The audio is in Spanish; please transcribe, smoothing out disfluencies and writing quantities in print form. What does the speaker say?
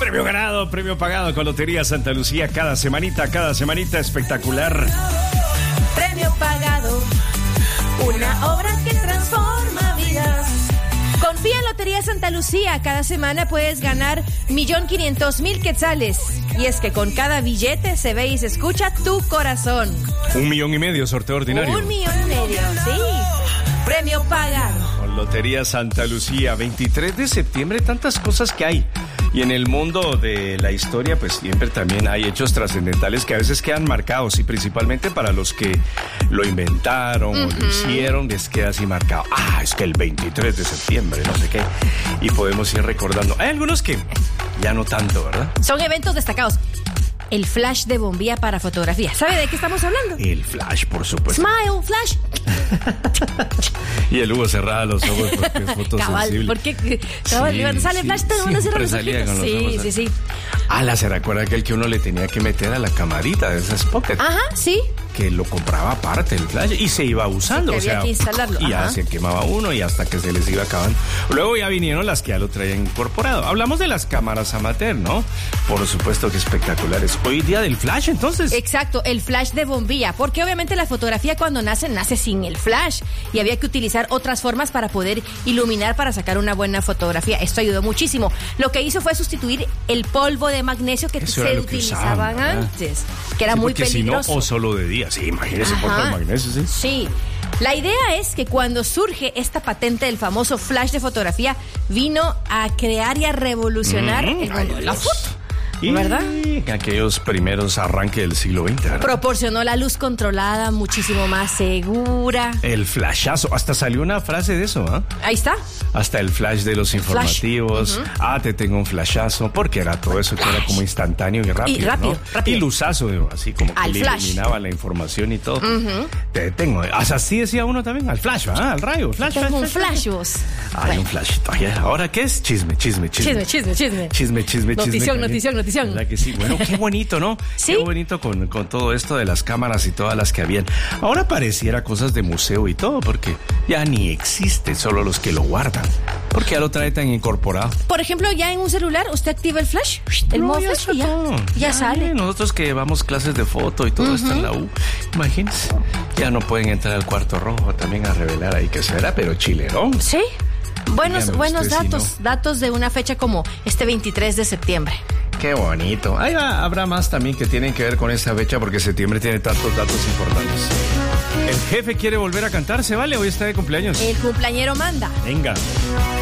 Premio ganado, premio pagado con Lotería Santa Lucía cada semanita espectacular. Premio pagado, una obra que transforma vidas. Confía en Lotería Santa Lucía. Cada semana puedes ganar 1.500.000 quetzales. Y es que con cada billete se ve y se escucha tu corazón. 1,5 millones, sorteo ordinario. 1,5 millones, sí. Premio pagado. Con Lotería Santa Lucía, 23 de septiembre, tantas cosas que hay. Y en el mundo de la historia, pues siempre también hay hechos trascendentales que a veces quedan marcados. Y principalmente para los que lo inventaron o lo hicieron, les queda así marcado. Es que el 23 de septiembre, no sé qué. Y podemos ir recordando. Hay algunos que ya no tanto, ¿verdad? Son eventos destacados. El flash de bombilla para fotografía. ¿Sabe de qué estamos hablando? El flash, por supuesto. Smile, flash. Y el Hugo cerraba los ojos porque es fotosensible. Porque cuando sale flash, todo el mundo cierra los ojitos. Sí. ¿Se recuerda aquel que uno le tenía que meter a la camarita de esas pocket? Ajá, sí. Que lo compraba aparte el flash y se iba usando. Sí, había que instalarlo. Y ya se quemaba uno y hasta que se les iba acabando. Luego ya vinieron las que ya lo traían incorporado. Hablamos de las cámaras amateur, ¿no? Por supuesto que espectaculares. Hoy día del flash, entonces. Exacto, el flash de bombilla. Porque obviamente la fotografía cuando nace sin el flash. Y había que utilizar otras formas para poder iluminar, para sacar una buena fotografía. Esto ayudó muchísimo. Lo que hizo fue sustituir el polvo de magnesio que se utilizaban antes. Que era muy peligroso. Si no, o solo de día. Sí, imagínese polvo de magnesio, ¿sí? Sí. La idea es que cuando surge esta patente del famoso flash de fotografía, vino a crear y a revolucionar el mundo de la foto. ¿Verdad? Aquellos primeros arranques del siglo XX, ¿verdad? Proporcionó la luz controlada, muchísimo más segura. El flashazo, hasta salió una frase de eso, ¿ah? Ahí está. Hasta el flash de los informativos. Te tengo un flashazo, porque era todo eso que era como instantáneo y rápido. Rápido. Y luzazo, así como que le iluminaba la información y todo. Te detengo. Así decía uno también, al flash, al rayo. Flash. Tengo un flash, vos. Hay un flashito. ¿Ahora qué es? Chisme. Notición. ¿Verdad que sí? Bueno, qué bonito, ¿no? ¿Sí? Qué bonito con todo esto de las cámaras y todas las que habían. Ahora pareciera cosas de museo y todo, porque ya ni existe, solo los que lo guardan. Porque ya lo trae tan incorporado. Por ejemplo, ya en un celular, usted activa el flash, el modo flash y ya sale. Nosotros que llevamos clases de foto y todo esto en la U, imagínense, ya no pueden entrar al cuarto rojo también a revelar ahí que será, pero chilerón. Sí. Buenos datos, si no. Datos de una fecha como este 23 de septiembre. Qué bonito. Habrá más también que tienen que ver con esta fecha porque septiembre tiene tantos datos importantes. El jefe quiere volver a cantar, ¿se vale? Hoy está de cumpleaños. El cumpleañero manda. Venga.